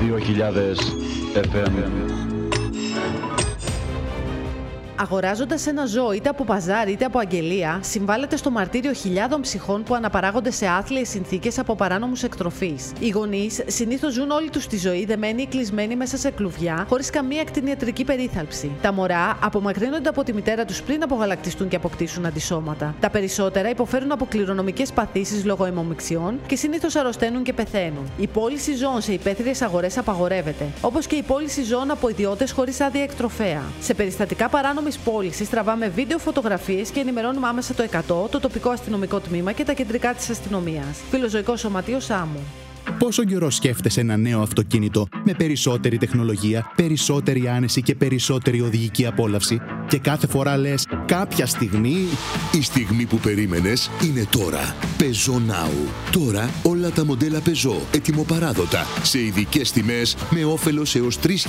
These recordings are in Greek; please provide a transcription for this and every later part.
2000 FM. Αγοράζοντας ένα ζώο είτε από παζάρι είτε από αγγελία, συμβάλλεται στο μαρτύριο χιλιάδων ψυχών που αναπαράγονται σε άθλιες συνθήκες από παράνομους εκτροφείς. Οι γονείς συνήθως ζουν όλη τους τη ζωή δεμένοι ή κλεισμένοι μέσα σε κλουβιά, χωρίς καμία κτηνιατρική περίθαλψη. Τα μωρά απομακρύνονται από τη μητέρα τους πριν απογαλακτιστούν και αποκτήσουν αντισώματα. Τα περισσότερα υποφέρουν από κληρονομικές παθήσεις λόγω αιμομιξιών και συνήθως αρρωσταίνουν και πεθαίνουν. Η πώληση ζώων σε υπαίθριες αγορές απαγορεύεται, όπως και η πώληση ζώων από ιδιώτες χωρίς άδεια εκτροφέα. Σε περιστατικά παράνομης πώλησης τραβάμε βίντεο, φωτογραφίες και ενημερώνουμε άμεσα το 100, το τοπικό αστυνομικό τμήμα και τα κεντρικά της αστυνομίας. Φιλοζωικό Σωματείο Σάμου. Πόσο καιρό σκέφτεσαι ένα νέο αυτοκίνητο με περισσότερη τεχνολογία, περισσότερη άνεση και περισσότερη οδηγική απόλαυση και κάθε φορά λες κάποια στιγμή... Η στιγμή που περίμενες είναι τώρα. Peugeot Now. Τώρα όλα τα μοντέλα Peugeot ετοιμοπαράδοτα σε ειδικές τιμές με όφελος έως 3.400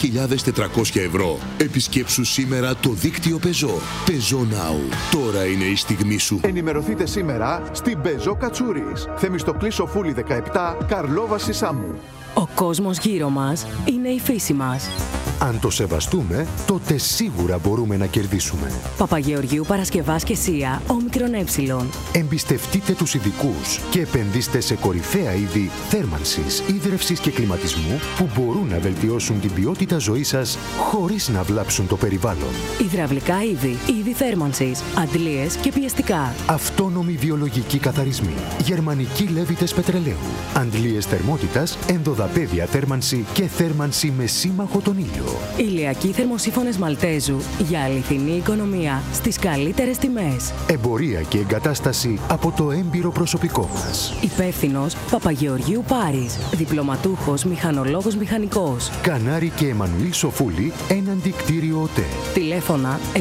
ευρώ. Επισκέψου σήμερα το δίκτυο Peugeot. Peugeot Now. Τώρα είναι η στιγμή σου. Ενημερωθείτε σήμερα στην Peugeot Κατσούρης. Θεμιστοκλή Σοφούλη 17, Καρλόβαση Σάμου. Ο κόσμος γύρω μας είναι η φύση μας. Αν το σεβαστούμε, τότε σίγουρα μπορούμε να κερδίσουμε. Παπαγεωργίου Παρασκευάς και Σία, όμικρον ε. Εμπιστευτείτε τους ειδικούς και επενδύστε σε κορυφαία είδη θέρμανσης, ίδρευσης και κλιματισμού που μπορούν να βελτιώσουν την ποιότητα ζωής σας χωρίς να βλάψουν το περιβάλλον. Υδραυλικά είδη θέρμανσης, αντλίες και πιεστικά. Αυτόνομοι βιολογικοί καθαρισμοί, γερμανικοί λέβητες πετρελαίου, αντλίες θερμότητας, ενδοδαπέδια θέρμανση και θέρμανση με σύμμαχο τον ήλιο. Ηλιακοί θερμοσύφωνες Μαλτέζου για αληθινή οικονομία στις καλύτερες τιμές. Εμπορία και εγκατάσταση από το έμπειρο προσωπικό μας. Υπεύθυνος Παπαγεωργίου Πάρης. Διπλωματούχος μηχανολόγος μηχανικός. Κανάρη και Εμμανουήλ Σοφούλη, έναντι κτίριο ΟΤΕ. Τηλέφωνα 6974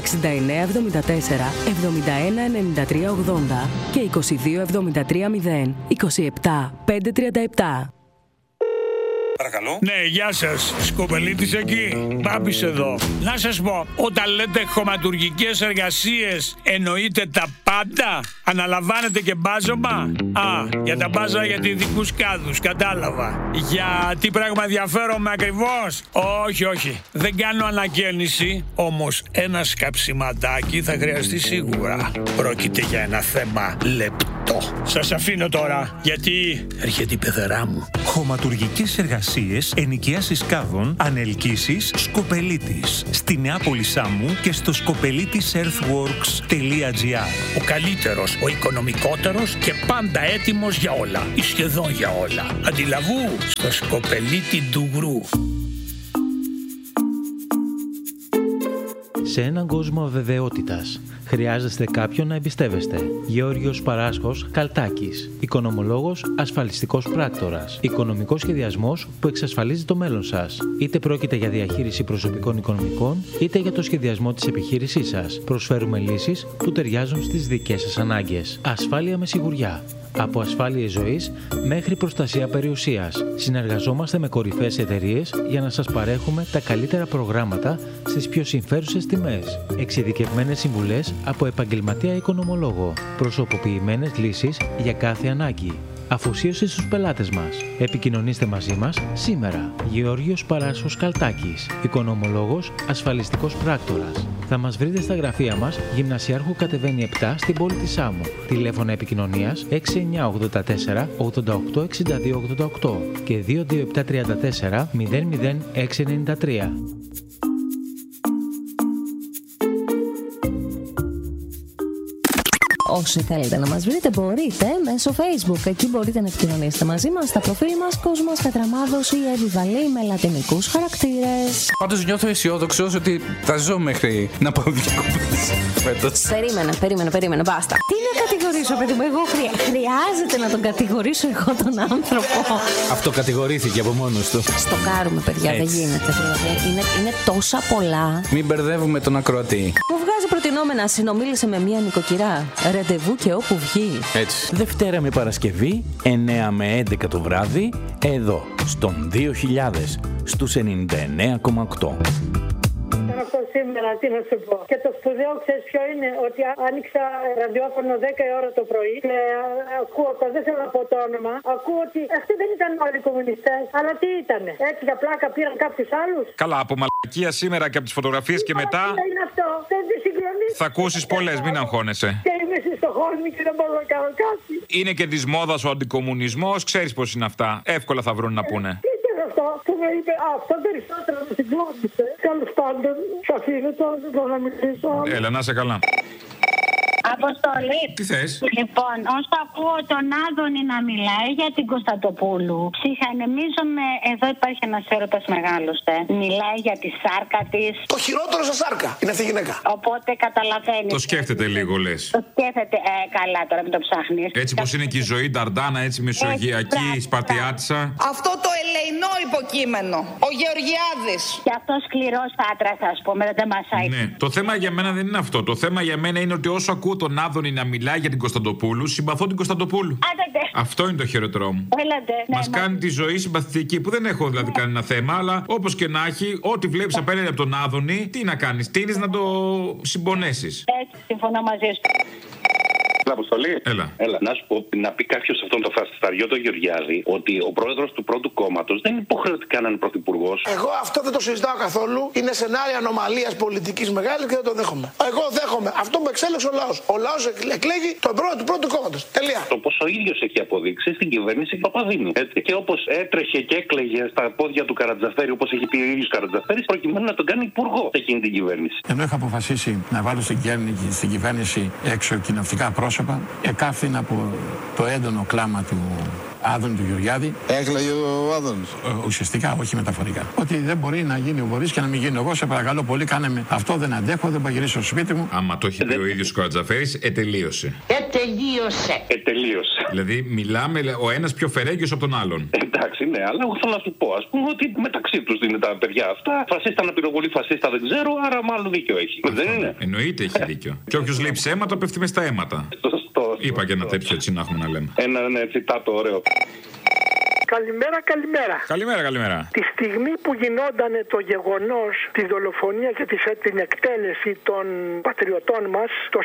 71 93 80 και 22 73 0 27 537. Παρακαλώ. Ναι, γεια σας. Σκοπελίτης εκεί. Μπάμπης εδώ. Να σας πω, όταν λέτε χωματουργικές εργασίες, εννοείτε τα πάντα? Αναλαμβάνετε και μπάζωμα? Για τα μπάζα για ειδικούς κάδους, κατάλαβα. Για τι πράγμα ενδιαφέρομαι ακριβώς? Όχι. Δεν κάνω ανακαίνιση, όμως ένα σκαψιματάκι θα χρειαστεί σίγουρα. Πρόκειται για ένα θέμα λεπτό. Σας αφήνω τώρα, γιατί έρχεται η πεθερά μου. Χωματουργικές εργασίες, ενοικίασης κάδων, ανελκύσεις, Σκοπελίτης. Στη Νεάπολη Σάμου και στο skopelitisearthworks.gr. Ο καλύτερος, ο οικονομικότερος και πάντα έτοιμος για όλα. Ή σχεδόν για όλα. Αντιλαβού στο Σκοπελίτη Ντουγρού. Σε έναν κόσμο αβεβαιότητας, χρειάζεστε κάποιον να εμπιστεύεστε. Γεώργιος Παράσχος Καλτάκης. Οικονομολόγος, ασφαλιστικός πράκτορας. Οικονομικός σχεδιασμός που εξασφαλίζει το μέλλον σας. Είτε πρόκειται για διαχείριση προσωπικών οικονομικών, είτε για το σχεδιασμό της επιχείρησής σας. Προσφέρουμε λύσεις που ταιριάζουν στις δικές σας ανάγκες. Ασφάλεια με σιγουριά. Από ασφάλειες ζωής μέχρι προστασία περιουσίας. Συνεργαζόμαστε με κορυφαίες εταιρείες για να σας παρέχουμε τα καλύτερα προγράμματα στις πιο συμφέρουσες τιμές. Εξειδικευμένες συμβουλές από επαγγελματία οικονομολόγο. Προσωποποιημένες λύσεις για κάθε ανάγκη. Αφοσίωση στους πελάτες μας. Επικοινωνήστε μαζί μας σήμερα. Γεώργιος Παράσχος Καλτάκης. Οικονομολόγος, ασφαλιστικός πράκτορας. Θα μας βρείτε στα γραφεία μας, Γυμνασιάρχου κατεβαίνει 7 στην πόλη της Σάμου. Τηλέφωνα επικοινωνίας 6984 88 62 88 και 22734 00693. Όσοι θέλετε να μας βρείτε μπορείτε μέσω Facebook. Εκεί μπορείτε να επικοινωνήσετε μαζί μας στα προφίλ μας Κόσμος Κατραμάδος ή Εύη Βαλή με λατινικούς χαρακτήρες. Πάντως νιώθω αισιόδοξος ότι θα ζω μέχρι να πάω διακοπές φέτος. Περίμενε, μπάστα. Τι να κατηγορήσω, παιδί μου, εγώ χρειάζεται να τον κατηγορήσω εγώ τον άνθρωπο? Αυτό κατηγορήθηκε από μόνος του. Στοκάρουμε, παιδιά, δεν γίνεται. Είναι τόσα πολλά. Μην μπερδεύουμε τον ακροατή. Μου βγάζει προτινόμενα, συνομίλησε με μία νοικοκυρά. Ραντεβού και όπου βγει. Έτσι. Δευτέρα με Παρασκευή, 9 με 11 το βράδυ, εδώ, στον 2000, στους 99,8. αυτό σήμερα, τι να σου πω. Και το σπουδαίο, ξέρεις ποιο είναι, ότι άνοιξα ραδιόφωνο 10 η ώρα το πρωί και ακούω, δεν θέλω να πω το όνομα, ακούω ότι αυτοί δεν ήταν όλοι κομμουνιστές, αλλά τι ήτανε. Έτσι για πλάκα πήραν κάποιους άλλους. Καλά, από μαλακία σήμερα και από τις φωτογραφίες και μετά. Είναι αυτό. Δεν τη συγκλονίζει. Θα ακούσεις πολλές, μην αγχώνεσαι. Και είμαι στη Στοχόλμη και δεν μπορώ να κάνω κάτι. Είναι και της μόδας ο αντικομμουνισμός, ξέρεις πώς είναι αυτά. Εύκολα θα βρουν να πούνε. Αυτό που με είπε, αυτό περισσότερο με συγκλώνησε. Τέλος πάντων, θα αφήνω τώρα να μιλήσω. Έλα, να είσαι καλά. Αποστολή. Τι θες? Λοιπόν, όσο ακούω τον Άδωνη να μιλάει για την Κωνσταντοπούλου, ψυχανεμίζομαι. Εδώ υπάρχει ένας έρωτας μεγάλος. Μιλάει για τη σάρκα της. Το χειρότερο σε σάρκα είναι αυτή η γυναίκα. Οπότε καταλαβαίνει. Το σκέφτεται λίγο, λες. Το σκέφτεται. Καλά, τώρα μην το ψάχνεις. Έτσι πως είναι και η ζωή Νταρντάνα, έτσι μεσογειακή, Σπαρτιάτισσα. Αυτό το ελεεινό υποκείμενο. Ο Γεωργιάδης. Και αυτό σκληρός άτρας, ας πούμε, δεν μασάει. Ναι. Το θέμα για μένα δεν είναι αυτό. Το θέμα για μένα είναι ότι όσο ακούω τον Άδωνη να μιλάει για την Κωνσταντοπούλου, συμπαθώ την Κωνσταντοπούλου. Αυτό είναι το χειρότερό μου. Μας κάνει τη ζωή συμπαθητική, που δεν έχω δηλαδή κανένα θέμα, αλλά όπως και να έχει, ό,τι βλέπεις απέναντι από τον Άδωνη, τι να κάνεις, τείνεις να το συμπονέσεις. Έτσι, συμφωνώ μαζί σου. Αποστολή. Έλα. Να σου πω, να πει κάποιο αυτόν τον φασισταριό τον Γεωργιάδη ότι ο πρόεδρος του πρώτου κόμματος δεν είναι υποχρεωτικά να είναι πρωθυπουργός. Εγώ αυτό δεν το συζητάω καθόλου. Είναι σενάρια ανομαλίας πολιτικής μεγάλης και δεν το δέχομαι. Εγώ δέχομαι. Αυτό που εξέλεξε ο λαός. Ο λαός εκλέγει τον πρόεδρο του πρώτου κόμματος. Τελεία. Το πως ο ίδιος έχει αποδείξει στην κυβέρνηση Παπαδήμου. Έτσι. Και όπως έτρεχε και έκλαιγε στα πόδια του Καρατζαφέρη, όπως έχει πει ο ίδιος Καρατζαφέρης, προκειμένου να τον κάνει υπουργό σε εκείνη την κυβέρνηση. Ενώ είχα αποφασίσει να βάλω στην κυβέρνηση εξοκοινοβουλευτικά πρόσωπα, εκάφθηνα από το έντονο κλάμα του Άδωνη του Γεωργιάδη. Έκλαιγε ο Άδωνης. Ουσιαστικά, όχι μεταφορικά. Ότι δεν μπορεί να γίνει ο Βορύς και να μην γίνει εγώ. Σε παρακαλώ πολύ, κάνε με. Αυτό δεν αντέχω, δεν πάω γυρίσω στο σπίτι μου. Άμα το έχει πει ο ίδιος ο Καρατζαφέρης, ετελείωσε. Ετελείωσε. Δηλαδή, μιλάμε ο ένας πιο φερέγγιος από τον άλλον. Εντάξει, ναι, αλλά εγώ θέλω να σου πω, ας πούμε, ότι μεταξύ τους είναι τα παιδιά αυτά. Φασίστα να πυροβολεί φασίστα δεν ξέρω, άρα μάλλον δίκιο έχει. Δεν είναι? Εννοείται έχει δίκιο. Και όποιος λέει ψέματα πέφτει μες στα αίματα. Είπα και ένα τέτοιο έτσι να έχουμε να λέμε. Ένα τσιτάτο ωραίο. Καλημέρα. Καλημέρα. Τη στιγμή που γινόταν το γεγονός της δολοφονίας και την εκτέλεση των πατριωτών μας το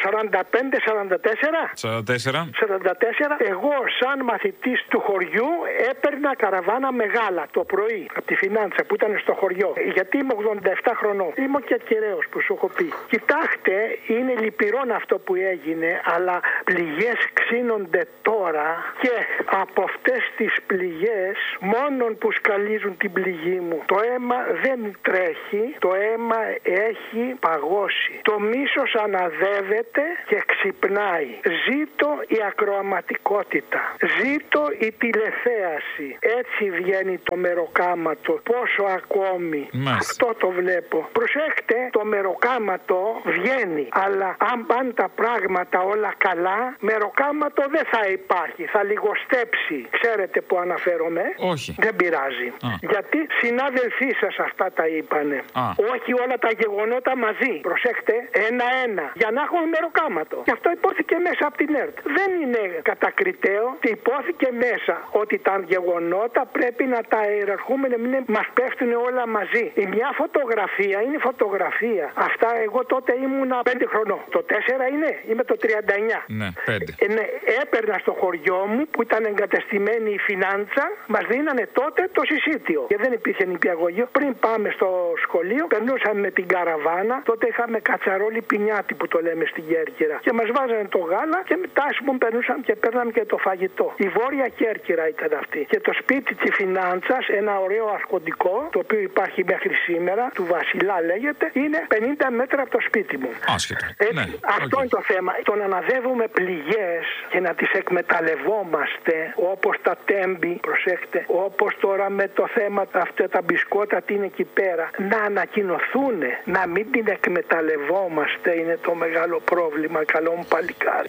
44, εγώ σαν μαθητής του χωριού έπαιρνα καραβάνα μεγάλα το πρωί από τη Φινάντσα που ήταν στο χωριό. Γιατί είμαι 87 χρονών. Είμαι και ακυραιος που σου έχω πει. Κοιτάξτε, είναι λυπηρό αυτό που έγινε, αλλά πληγές ξύνονται τώρα και από αυτές τις πληγές μόνον που σκαλίζουν την πληγή μου. Το αίμα δεν τρέχει, το αίμα έχει παγώσει. Το μίσος αναδεύεται και ξυπνάει. Ζήτω η ακροαματικότητα. Ζήτω η τηλεθέαση. Έτσι βγαίνει το μεροκάματο. Πόσο ακόμη. Αυτό το βλέπω. Προσέχτε, το μεροκάματο βγαίνει. Αλλά αν πάνε τα πράγματα όλα καλά, μεροκάματο δεν θα υπάρχει. Θα λιγοστέψει. Ξέρετε που αναφέρομαι? Όχι. Δεν πειράζει. Γιατί συνάδελφοί σας αυτά τα είπανε. Όχι όλα τα γεγονότα μαζί. Προσέχτε, ένα-ένα. Για να έχουμε μεροκάματο. Και αυτό υπόθηκε μέσα από την ΕΡΤ. Δεν είναι κατακριτέο. Και υπόθηκε μέσα ότι τα γεγονότα πρέπει να τα ιεραρχούμε, να μην μας πέφτουν όλα μαζί. Η μια φωτογραφία είναι φωτογραφία. Αυτά εγώ τότε ήμουνα 5 χρονών. Το 4 είναι, είμαι το 39. Ναι, 5. Έπαιρνα στο χωριό μου που ήταν εγκατεστημένη η Φινάντσα, μας δίνανε τότε το συσίτιο. Και δεν υπήρχε νηπιαγωγείο. Πριν πάμε στο σχολείο, περνούσαμε με την καραβάνα. Τότε είχαμε κατσαρόλι πινιάτι που το λέμε στην Κέρκυρα. Και μας βάζανε το γάλα και μετά πούμε περνούσαμε και παίρναμε και το φαγητό. Η Βόρεια Κέρκυρα ήταν αυτή. Και το σπίτι της Φινάντσας, ένα ωραίο αρχοντικό, το οποίο υπάρχει μέχρι σήμερα, του Βασιλά λέγεται, είναι 50 μέτρα από το σπίτι μου. Άσχετο. Ναι, αυτό είναι το θέμα. Το να αναδεύουμε πληγές και να τις εκμεταλλευόμαστε όπως τα τέμπη, προσέχτε, όπως τώρα με το θέμα αυτά τα μπισκότα τι είναι εκεί πέρα, να ανακοινωθούν, να μην την εκμεταλλευόμαστε είναι το μεγάλο πρόβλημα. Καλό μου παλικάρι.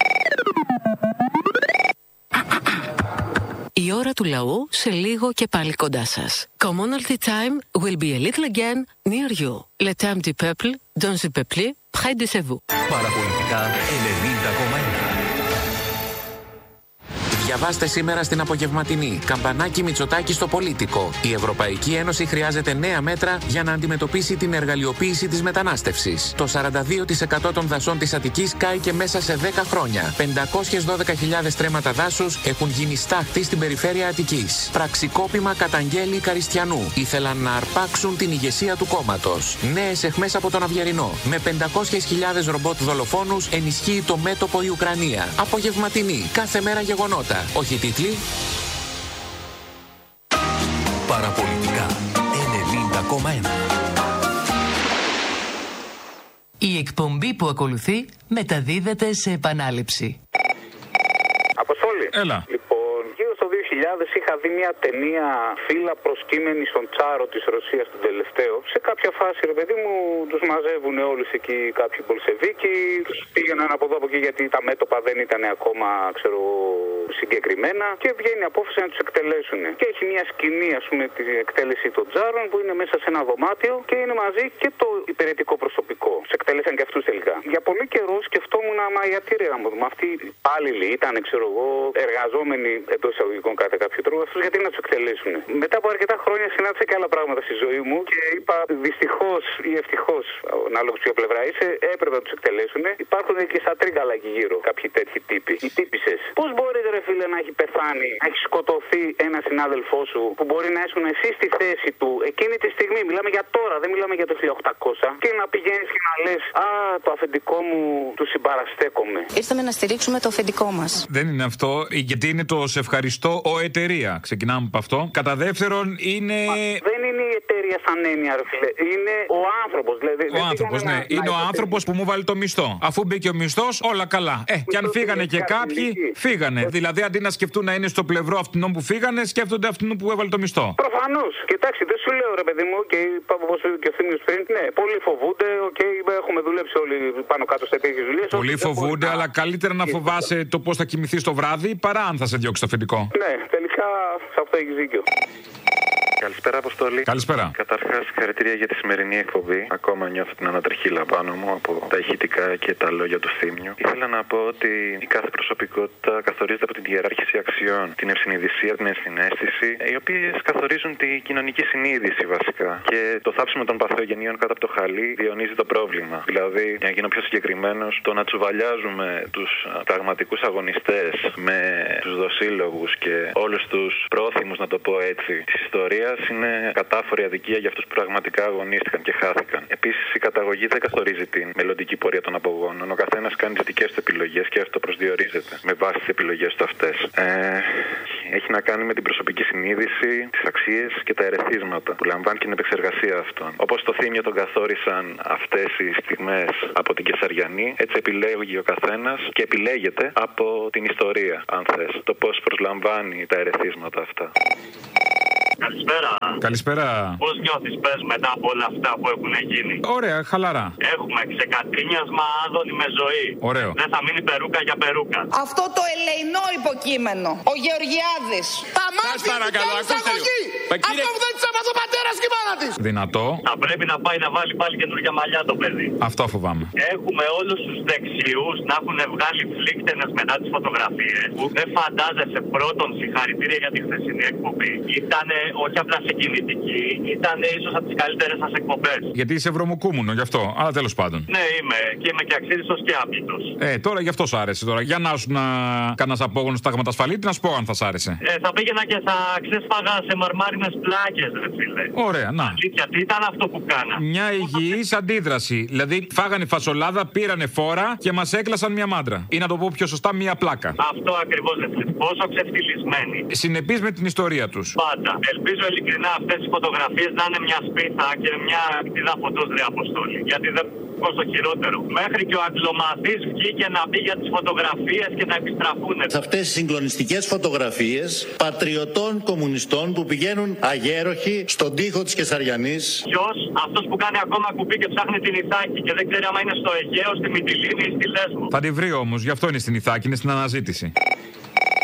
Η ώρα του λαού σε λίγο και πάλι κοντά σας. Commonalty time will be a little again near you. Le temps du peuple, dans le peuple, près de vous. Παραπολιτικά 90,1. Διαβάστε σήμερα στην απογευματινή. Καμπανάκι Μητσοτάκη στο Πολίτικο. Η Ευρωπαϊκή Ένωση χρειάζεται νέα μέτρα για να αντιμετωπίσει την εργαλειοποίηση της μετανάστευσης. Το 42% των δασών της Αττικής κάηκε μέσα σε 10 χρόνια. 512.000 στρέμματα δάσους έχουν γίνει στάχτη στην περιφέρεια Αττικής. Πραξικόπημα καταγγέλει Καριστιανού. Ήθελαν να αρπάξουν την ηγεσία του κόμματος. Νέες αιχμές από τον Αυγερινό. Με 500.000 ρομπότ δολοφόνους ενισχύει το μέτωπο η Ουκρανία. Απογευματινή. Κάθε μέρα γεγονότα. Όχι τίτλοι. Παραπολιτικά 90,1. Η εκπομπή που ακολουθεί μεταδίδεται σε επανάληψη. Αποστόλη. Έλα. Γύρω στο 2000 είχα δει μια ταινία φύλλα προσκύμενη στον Τσάρο της Ρωσίας τον τελευταίο. Σε κάποια φάση, ρε παιδί μου, τους μαζεύουν όλους εκεί κάποιοι Μπολσεβίκοι, τους πήγαιναν από εδώ από εκεί γιατί τα μέτωπα δεν ήταν ακόμα, ξέρω, συγκεκριμένα και βγαίνει η απόφαση να τους εκτελέσουν. Και έχει μια σκηνή, ας πούμε, την εκτέλεση των Τσάρων που είναι μέσα σε ένα δωμάτιο και είναι μαζί και το υπηρετικό προσωπικό. Τους εκτέλεσαν και αυτούς τελικά. Για πολύ καιρό σκεφτόμουν, μα γιατί ρε να μου δούμε, αυτοί οι υπάλληλοι ήταν, ξέρω εγώ, εργαζόμενοι εντός εισαγωγικών κατά κάποιο τρόπο, αυτούς γιατί να τους εκτελέσουν. Μετά από αρκετά χρόνια συνάντησα και άλλα πράγματα στη ζωή μου και είπα δυστυχώς ή ευτυχώς, ανάλογα ποια πλευρά είσαι, έπρεπε να τους εκτελέσουν. Υπάρχουν και στα τρίγκαλα εκεί γύρω κάποιοι τέτοιοι τύποι. Οι τύπισσες. Πώς μπορείτε, ρε φίλε, να έχει πεθάνει, να έχει σκοτωθεί ένα συνάδελφό σου που μπορεί να ήσουν εσύ στη θέση του εκείνη τη στιγμή, μιλάμε για τώρα, δεν μιλάμε για το 1800, και να πηγαίνεις και να λες «Α, το αφεντικό μου του συμπαραστέκομαι». Ήρθαμε να στηρίξουμε το αφεντικό μας. Δεν είναι αυτό, γιατί είναι το σε ευχαριστώ ο εταιρεία. Ξεκινάμε από αυτό. Κατά δεύτερον, είναι. Δεν είναι η εταιρεία σαν έννοια, ρε φίλε. Είναι ο άνθρωπος. Δηλαδή, ο άνθρωπος, ναι. Είναι ο άνθρωπος που μου βάλει το μισθό. Αφού μπήκε ο μισθός, όλα καλά. Και αν φύγανε και κάποιοι, φύγανε. Δηλαδή, αντί να σκεφτούν να είναι στο πλευρό αυτών που φύγανε, σκέφτονται αυτόν που έβαλε το μισθό. Προφανώς. Κοιτάξτε, δεν σου λέω, ρε παιδί μου, και όπως είπε και ο Θήμιος πριν, ναι, πολλοί φοβούνται. Έχουμε δουλέψει όλοι πάνω κάτω σε τέτοιες δουλειές. Πολλοί φοβούνται, αλλά καλύτερα να φοβάσαι το πώς θα κοιμηθείς το βράδυ παρά αν θα σε διώξει το αφεντικό. Ναι, τελικά σε αυτό έχεις δίκιο. Καλησπέρα, Αποστόλη. Καλησπέρα. Καταρχάς, συγχαρητήρια για τη σημερινή εκπομπή. Ακόμα νιώθω την ανατριχύλα πάνω μου από τα ηχητικά και τα λόγια του Θήμιου. Ήθελα να πω ότι η κάθε προσωπικότητα καθορίζεται από την ιεράρχηση αξιών, την ευσυνειδησία, την ενσυναίσθηση, οι οποίες καθορίζουν τη κοινωνική συνείδηση βασικά. Και το θάψιμο των παθογενειών κάτω από το χαλί διαιωνίζει το πρόβλημα. Δηλαδή, για να γίνω πιο συγκεκριμένος, το να τσουβαλιάζουμε τους πραγματικούς αγωνιστές με τους δοσύλλογους και όλους τους πρόθυμους, να το πω έτσι, της ιστορίας είναι κατάφορη αδικία για αυτούς που πραγματικά αγωνίστηκαν και χάθηκαν. Επίσης, η καταγωγή δεν καθορίζει την μελλοντική πορεία των απογόνων. Ο καθένας κάνει τις δικές του επιλογές και αυτό προσδιορίζεται με βάση τις επιλογές του αυτές. Έχει να κάνει με την προσωπική συνείδηση, τις αξίες και τα ερεθίσματα που λαμβάνει και την επεξεργασία αυτών. Όπως το Θήμιο τον καθόρισαν αυτές οι στιγμές από την Κεσαριανή, έτσι επιλέγει ο καθένας και επιλέγεται από την ιστορία, αν θες, το πώς προσλαμβάνει τα ερεθίσματα αυτά. Καλησπέρα. Καλησπέρα. Πώς νιώθεις, πες, μετά από όλα αυτά που έχουν γίνει? Ωραία, χαλαρά. Έχουμε ξεκατρίνιασμα Άδωνη με ζωή. Ωραίο. Δεν θα μείνει περούκα για περούκα. Αυτό το ελεεινό υποκείμενο. Ο Γεωργιάδης. Τα μάτια παρακαλώ, εισαγωγή. Αυτό που δεν της έμαθε ο πατέρας και η μάνα της. Δυνατό. Θα πρέπει να πάει να βάλει πάλι καινούργια μαλλιά το παιδί. Αυτό φοβάμαι. Έχουμε όλους τους δεξιούς να έχουν βγάλει φλίκτενες μετά τις φωτογραφίες που δεν φαντάζεσαι. Πρώτον, συγχαρητήρια για τη χθεσινή εκπομπή. Ήτανε όχι απλά συγκινητική, ήταν ίσως από τις καλύτερες σας εκπομπές. Γιατί είσαι βρωμοκούμουνο γι' αυτό, αλλά τέλος πάντων. Ναι, είμαι και είμαι και αξίριστος και άπλητος. Τώρα γι' αυτό σ' άρεσε τώρα. Για να σου να κάνας απόγονο στάγματα ασφαλίτη, να σου πω αν θα σ' άρεσε. Θα πήγαινα και θα ξέσπαγα σε μαρμάρινες πλάκες, ρε φίλε. Ωραία, να. Αλήθεια, τι ήταν αυτό που κάνα? Μια υγιής αντίδραση. Δηλαδή, φάγανε φασολάδα, πήρανε φόρα και μας έκλασαν μια μάντρα. Ή να το πω πιο σωστά, μια πλάκα. Αυτό ακριβώς, ρε φίλε. Πόσο ξεφτυλισμένοι. Συνεπείς με την ιστορία τους. Πάντα. Ελπίζω ειλικρινά αυτές οι φωτογραφίες να είναι μια σπίθα και μια κτίδα φωτός, ρε Αποστόλη. Γιατί δεν πω στο χειρότερο. Μέχρι και ο αγγλομαθής βγήκε να πει για τις φωτογραφίες και να επιστραφούν. Σε αυτές τις συγκλονιστικές φωτογραφίες πατριωτών κομμουνιστών που πηγαίνουν αγέροχοι στον τοίχο της Κεσαριανής. Ποιος? Αυτός που κάνει ακόμα κουπί και ψάχνει την Ιθάκη και δεν ξέρει άμα είναι στο Αιγαίο, στη Μυτιλήνη ή στη Λέσβο. Θα τη βρει όμως, γι' αυτό είναι στην Ιθάκη, είναι στην αναζήτηση. Ο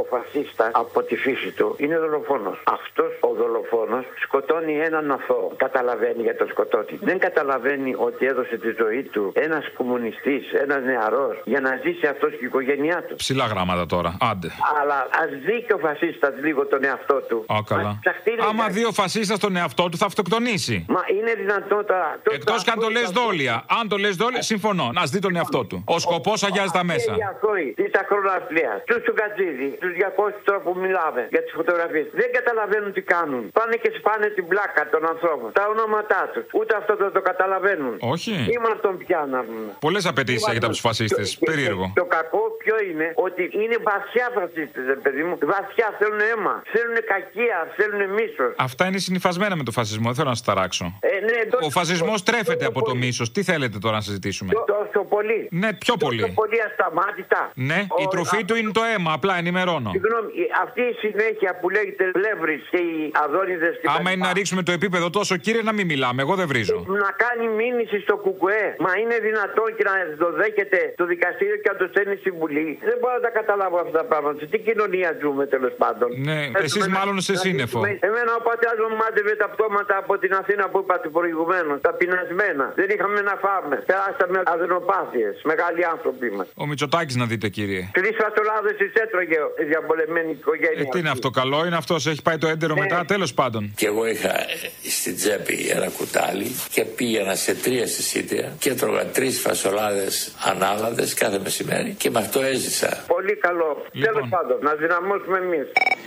φασίστα από τη φύση του είναι δολοφόνος. Αυτός ο δολοφόνος σκοτώνει έναν αθώο. Καταλαβαίνει για το σκοτώτη. Δεν καταλαβαίνει ότι έδωσε τη ζωή του ένας κομμουνιστής, ένας νεαρός, για να ζήσει αυτός και η οικογένειά του. Ψηλά γράμματα τώρα. Άντε. Αλλά ας δει και ο φασίστας λίγο τον εαυτό του. Καλά. Άμα δει ο φασίστας τον εαυτό του, θα αυτοκτονήσει. Μα είναι δυνατόν τώρα. Εκτός και αν το λες δόλια. Αν το λες δόλια, συμφωνώ. Να δει τον εαυτό του. Ο σκοπός αγιάζει τα μέσα. Της ακροναυσλίας, του Σουγκατζίδη, τους 200 τώρα που μιλάμε για τις φωτογραφίες. Δεν καταλαβαίνουν τι κάνουν. Πάνε και σπάνε την πλάκα των ανθρώπων. Τα ονόματά τους. Ούτε αυτό δεν το καταλαβαίνουν. Όχι. Ήμασταν πια να πούμε. Πολλές απαιτήσεις έχετε από τους φασίστες. Περίεργο. Το κακό ποιο είναι? Ότι είναι βαθιά φασίστες, παιδί μου. Βαθιά, θέλουν αίμα. Θέλουν κακία, θέλουν μίσος. Αυτά είναι συνυφασμένα με το φασισμό. Δεν θέλω να σας ταράξω. Ναι, ο φασισμός τρέφεται από το μίσος. Τι θέλετε τώρα να συζητήσουμε? Τόσο πολύ. Ναι, πιο πολύ. Τόσο πολύ ασταμάτητα. Ναι, η τροφή του είναι το αίμα. Απλά ενημερώνω. Συγγνώμη, αυτή η συνέχεια που λέγεται Πλεύρης και οι Αδόνιδες. Άμα είναι να ρίξουμε το επίπεδο τόσο, κύριε, να μην μιλάμε. Εγώ δεν βρίζω. Να κάνει μήνυση στο κουκουέ. Μα είναι δυνατόν και να το δέχεται το δικαστήριο και να το στέλνει στην Βουλή? Δεν μπορώ να τα καταλάβω αυτά τα πράγματα. Σε τι κοινωνία ζούμε, τέλος πάντων? Ναι, εσείς μάλλον σε σύννεφο. Εμένα ο πατέρας μου μάζευε τα πτώματα από την Αθήνα που είπατε προηγουμένως. Τα πεινασμένα. Δεν είχαμε να φάμε. Περάσαμε αδενοπάθειες. Μεγάλοι άνθρωποι μας. Ο Μητσοτάκης να δείτε, κύριε. 3 φασολάδες τις έτρωγε η διαπολεμένη οικογένεια. Τι είναι αυτό, καλό είναι αυτός? Έχει πάει το έντερο μετά, τέλος πάντων. Και εγώ είχα στην τσέπη ένα κουτάλι και πήγαινα σε 3 συσίτια και έτρωγα 3 φασολάδες ανάλαδες κάθε μεσημέρι και με αυτό έζησα. Πολύ καλό. Τέλος πάντων, να δυναμώσουμε εμείς.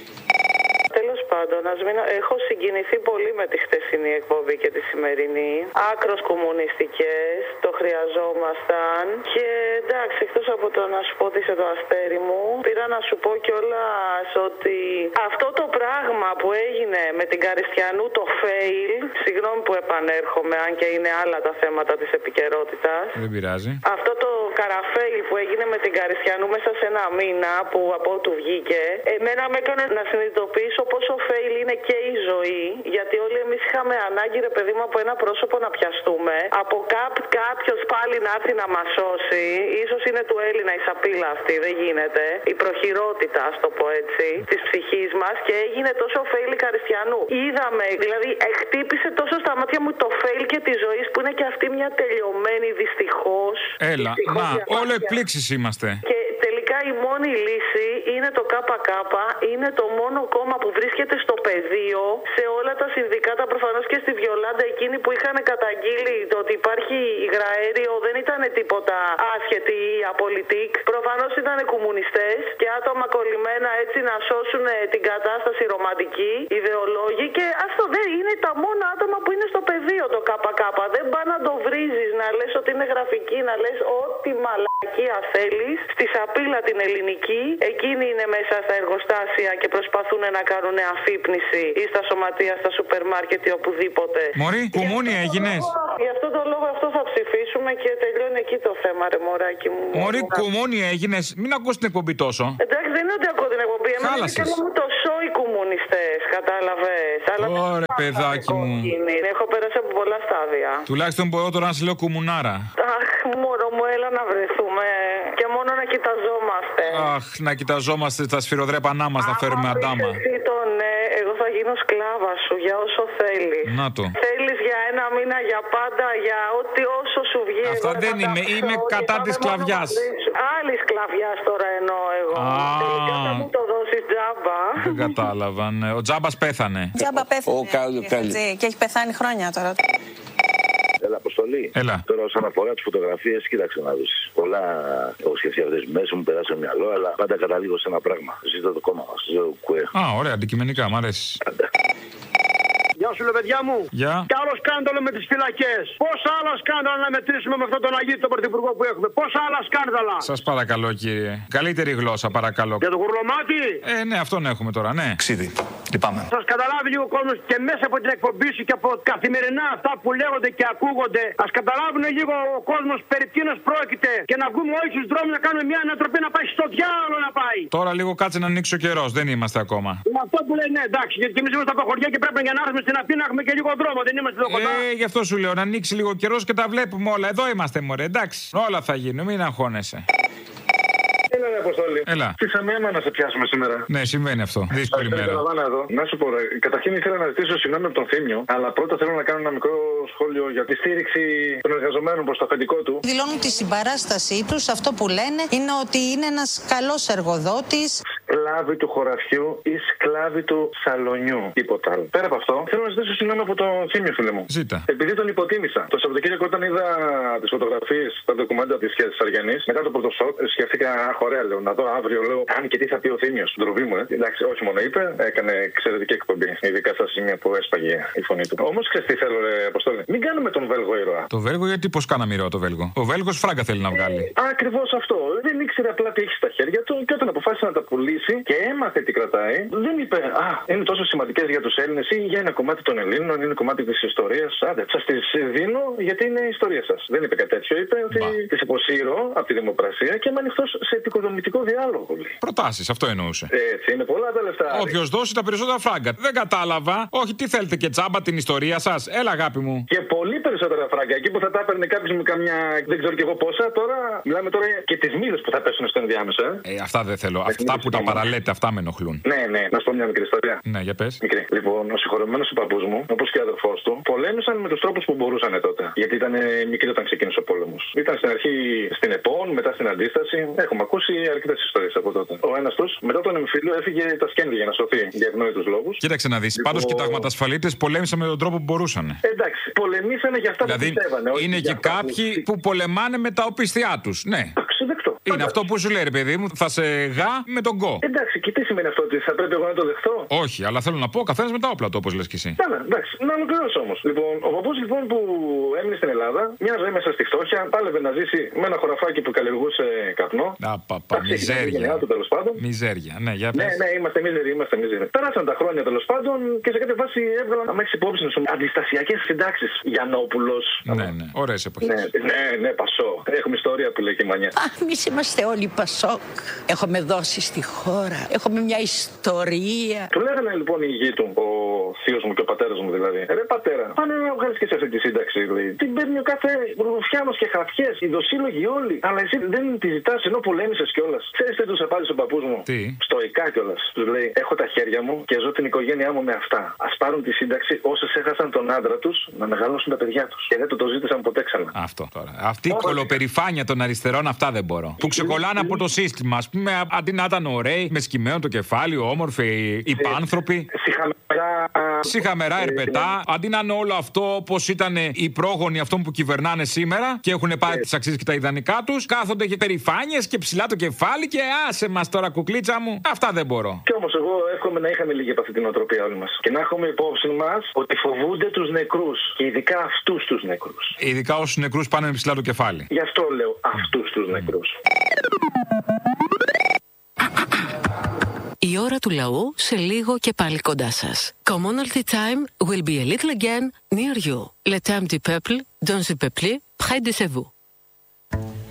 Τέλος πάντων, έχω συγκινηθεί πολύ με τη χτεσινή εκπομπή και τη σημερινή. Άκρος κομμουνιστικές, το χρειαζόμασταν. Και εντάξει, εκτός από το να σου πω ότι είσαι το αστέρι μου, πήρα να σου πω κιόλας ότι αυτό το πράγμα που έγινε με την Καριστιανού, το fail, συγγνώμη που επανέρχομαι, αν και είναι άλλα τα θέματα της επικαιρότητας. Δεν πειράζει. Αυτό το καραφέιλ που έγινε με την Καριστιανού μέσα σε ένα μήνα που από του βγήκε, εμένα με έκανε να συνειδητοποιήσω πόσο fail είναι και η ζωή, γιατί όλοι εμείς είχαμε ανάγκη, ρε παιδί μου, από ένα πρόσωπο να πιαστούμε, από κάποιος πάλι να έρθει να μας σώσει. Ίσως είναι του Έλληνα η σαπίλα αυτή, δεν γίνεται. Η προχειρότητα, ας το πω έτσι, της ψυχής μας, και έγινε τόσο fail η Καριστιανού. Είδαμε, δηλαδή, χτύπησε τόσο στα μάτια μου το fail και τη ζωή που είναι και αυτή μια τελειωμένη, δυστυχώς. Έλα, να, όλο εκπλήξεις είμαστε. Και τελικά η μόνη λύση είναι το ΚΚ, είναι το μόνο κόμμα που βρίσκεται στο πεδίο, σε όλα τα συνδικάτα, προφανώς και στη Βιολάντα, εκείνοι που είχαν καταγγείλει το ότι υπάρχει υγραέριο, δεν ήταν τίποτα άσχετοι ή απολυτικ. Προφανώς ήταν κομμουνιστές και άτομα κολλημένα έτσι να σώσουν την κατάσταση ρομαντική, ιδεολόγοι, και αυτό δεν είναι τα μόνα άτομα που είναι στο πεδίο το ΚΚ. Δεν πάει να το βρίζεις, να λες ότι είναι γραφική, να λες ό,τι μαλακία θέλεις. Στη σαπίλα την ελληνική, εκείνοι είναι μέσα στα εργοστάσια και προσπαθούν να κάνουν αφύπνιση ή στα σωματεία, στα σούπερ μάρκετ ή οπουδήποτε. Μωρή, κουμούνι έγινες. Γι' αυτό το λόγο αυτό θα ψηφίσουμε και τελειώνει εκεί το θέμα, ρε μωράκι μου. Μωρή, κουμούνι έγινες. Μην ακούς την εκπομπή τόσο. Εντάξει, δεν είναι ότι ακούω την εκπομπή. Εμένα θέλω μου το σο οι κομμουνιστές, κατάλαβες. Ωρε, παιδάκι μου. Έχω περάσει από πολλά στάδια. Τουλάχιστον μπορώ τώρα να σε λέω κουμουνάρα. Αχ, μωρό μου, έλα να βρεθούμε. Και μόνο να κοιταζόμαστε. Αχ, να κοιταζόμαστε τα σφυροδρέπανά μας, να φέρουμε αντάμα. Εσύ το ναι, εγώ θα γίνω σκλάβα σου για όσο θέλεις. Να το. Θέλεις για ένα μήνα, για πάντα, για ό,τι όσο σου βγει. Αυτά δεν είμαι, είμαι κατά της σκλαβιάς. Άλλη σκλαβιάς τώρα εννοώ εγώ. Τελικά θα μου το δώσεις τζάμπα. Δεν κατάλαβα, ναι. Ο τζάμπας πέθανε. Τζάμπα πέθανε. Και έχει πεθάνει χρόνια τώρα. Έλα, Αποστολή. Έλα. Τώρα, όσον αφορά τις φωτογραφίες, κοίταξε να δεις. Πολλά έχω σκεφτεί αυτές τις μέρες, μου περάσει το μυαλό, αλλά πάντα καταλήγω σε ένα πράγμα. Ζήτω το κόμμα μας, ζήτω το ΚΟΕ. Α, ωραία, αντικειμενικά, μ' αρέσει. Γεια σου, λε παιδιά μου. Γεια. Κι άλλο σκάνδαλο με τις φυλακές. Πόσα άλλα σκάνδαλα να μετρήσουμε με αυτόν τον Αγίου τον Πρωθυπουργό που έχουμε? Πόσα άλλα σκάνδαλα. Σας παρακαλώ, κύριε. Καλύτερη γλώσσα, παρακαλώ. Για το γουρλωμάτι. Ναι, αυτόν έχουμε τώρα, ναι. Ξίδι. Λυπάμαι. Σας καταλάβει λίγο ο κόσμος και μέσα από την εκπομπή σου και από καθημερινά αυτά που λέγονται και ακούγονται. Ας καταλάβουν λίγο ο κόσμος περί τίνος πρόκειται και να βγούμε όλοι στους δρόμους να κάνουμε μια ανατροπή να πάει στο διάολο να πάει. Τώρα λίγο κάτσε να ανοίξει ο καιρός, δεν είμαστε ακόμα. Είναι αυτό που λέει, ναι, εντάξει, γιατί εμείς είμαστε από χωριά και πρέπει για να έρθουμε στην Αθήνα να έχουμε και λίγο δρόμο, δεν είμαστε εδώ κοντά. Γι' αυτό σου λέω, να ανοίξει λίγο καιρός και τα βλέπουμε όλα. Εδώ είμαστε, μωρέ, εντάξει. Όλα θα γίνουν, μην αγχώνεσαι. Έλα, ρε Αποστόλη. Έλα. Στήσαμε αίμα να σε πιάσουμε σήμερα. Ναι, συμβαίνει αυτό. Δύσκολη μέρα. Εδώ. Να σου πω, καταρχήν ήθελα να ζητήσω συγγνώμη από τον Θήμιο, αλλά πρώτα θέλω να κάνω ένα μικρό σχόλιο για τη στήριξη των εργαζομένων προς το αφεντικό του. Δηλώνουν τη συμπαράστασή τους. Αυτό που λένε είναι ότι είναι ένας καλός εργοδότης. Σκλάβη του χωραφιού ή σκλάβη του σαλονιού. Τίποτα άλλο. Πέρα από αυτό, θέλω να ζητήσω συγγνώμη από τον Θήμιο, φίλε μου. Ζήτα. Επειδή τον υποτίμησα. Το Σαββατοκύριακο, όταν είδα τις φωτογραφίες, τα ντοκουμέντα της Αργιανής, μετά το πρώτο σοκ, σκέφτηκα, αχ, ωραία, λέω, να δω αύριο, λέω, αν και τι θα πει ο Θήμιος. Ντροπή μου, εντάξει, όχι μόνο είπε, έκανε εξαιρετική εκπομπή. Ειδικά στα σημεία που έσπαγε η φωνή του. Όμως, ξέρεις τι θέλω, ρε Αποστόλη. Μην κάνουμε τον Βέλγο ήρωα. Το Βέλγο, γιατί πώς κάναμε ήρωα το Βέλγο. Ο Βέλγος φράγκα θέλει να βγάλει. Ακριβώς αυτό. Δεν ήξερε απλά τι έχει στα χέρια του και όταν αποφάσισε να τα πουλήσει και έμαθε τι κρατάει, δεν είπε, α, είναι τόσο σημαντικές για τους Έλληνες ή για ένα κομμάτι των Ελλήνων, είναι κομμάτι της ιστορίας. Άντε, σας τις δίνω γιατί είναι η ιστορία σας. Δεν είπε κάτι τέτοιο. Είπε ότι τις υποσύρω από τη δημοκρασία και είμαι ανοιχτός σε επικοδομητικό διάλογο. Προτάσεις, αυτό εννοούσε. Έτσι, είναι πολλά τα λεφτά. Όποιος δώσει τα περισσότερα φράγκα. Δεν κατάλαβα. Όχι, τι θέλετε και τσάμπα την ιστορία σας. Έλα, αγάπη μου. Και πολύ περισσότερα φράγκα. Εκεί που θα τα έπαιρνε κάποιος με καμιά. Δεν ξέρω κι εγώ πόσα. Τώρα μιλάμε τώρα και τις μοίρες που θα πέσουν στο ενδιάμεσα. Αυτά δεν θέλω. Αυτά που τα παραλέτε, αυτά με ενοχλούν. Ναι, ναι. Να σου πω μια μικρή ιστορία. Ναι, για πες. Μικρή. Λοιπόν, ο συγχωρεμένος του παππούς μου, όπως και ο αδερφός του, πολέμησαν με τους τρόπους που μπορούσαν τότε. Γιατί ήταν μικροί όταν ξεκίνησε ο πόλεμος. Ήταν στην αρχή στην ΕΠΟΝ, μετά στην Αντίσταση. Έχουμε ακούσει αρκετές ιστορίες από τότε. Ο ένας τους, μετά τον εμφύλιο, έφυγε τα σκένδια για να σωθεί για ευνόητους λόγους. Κοίταξε να δεις. Πάντως και οι ταγματασφαλίτες πολέμησαν με τον τρόπο που μπορούσαν. Εντάξει, πολεμήσανε για αυτά δηλαδή, που πιστεύανε. Είναι και κάποιοι που πολεμάνε με τα οπισθιά τους. Ναι. Είναι αυτό που σου λέει, ρε παιδί μου, θα σε γα με τον γκο. Εντάξει, και τι σημαίνει αυτό, ότι θα πρέπει εγώ να το δεχτώ. Όχι, αλλά θέλω να πω, ο καθένας με τα όπλα του, όπως λες κι εσύ. Καλά, εντάξει, να ολοκληρώσω όμως. Λοιπόν, ο παππούς λοιπόν που έμεινε στην Ελλάδα, μια ζωή μέσα στη φτώχεια, πάλευε να ζήσει με ένα χωραφάκι που καλλιεργούσε καπνό. Μιζέρια. Μιζέρια, ναι, για πες. Ναι, είμαστε μίζεροι. Πέρασαν τα χρόνια τέλος πάντων και σε κάποια φάση έβγαλαν να έχεις υπόψη σου αντιστασιακές συντάξεις. Γιαννόπουλος. Ναι, ωραίες εποχές. Ναι, Πασό. Έχουμε ιστορία που λέει και η μανιά. Εμείς είμαστε όλοι Πασόκ. Έχουμε δώσει στη χώρα. Έχουμε μια ιστορία. Του λέγανε λοιπόν η γη του, ο θείος μου και ο πατέρας μου δηλαδή. Ρε πατέρα, πάνε να βγάλεις και σε αυτή τη σύνταξη. Δηλαδή. Την παίρνει ο κάθε ρουφιάνος και χαρτιές, οι δοσύλλογοι όλοι. Αλλά εσύ δεν τη ζητάς ενώ πολέμησες κιόλας. Ξέρεις τι τους απάντησε ο παππούς μου. Τι? Στοικά κιόλας. Τους λέει: έχω τα χέρια μου και ζω την οικογένειά μου με αυτά. Ας πάρουν τη σύνταξη όσες έχασαν τον άντρα τους να μεγαλώσουν τα παιδιά τους. Και δεν το ζήτησαν ποτέ ξανά. Αυτό τώρα. Αυτή η κολοπερηφάνεια των αριστερών, αυτά δεν μπορώ. Που ξεκολλάνε από το σύστημα. Ας πούμε, αντί να ήταν ωραίοι, με σκυμμένο το κεφάλι, όμορφοι, υπάνθρωποι. Σιχαμερά, ερπετά. Αντί να είναι όλο αυτό όπως ήταν οι πρόγονοι αυτών που κυβερνάνε σήμερα και έχουν πάρει τις αξίες και τα ιδανικά τους, κάθονται και περηφάνειες και ψηλά το κεφάλι και άσε μας τώρα, κουκλίτσα μου. Αυτά δεν μπορώ. Κι όμως εγώ εύχομαι να είχαμε λίγη από αυτή την οτροπία όλοι μας. Και να έχουμε υπόψη μας ότι φοβούνται τους νεκρούς. Και ειδικά αυτούς τους νεκρούς. Ειδικά όσους νεκρούς πάνε με ψηλά το κεφάλι. Γι' αυτό λέω αυτούς τους νεκρούς. Η ώρα του λαού σε λίγο και πάλι κοντά σας. Commonalty time will be a little again near you. Le temps du peuple, dans le peuple, près de vous.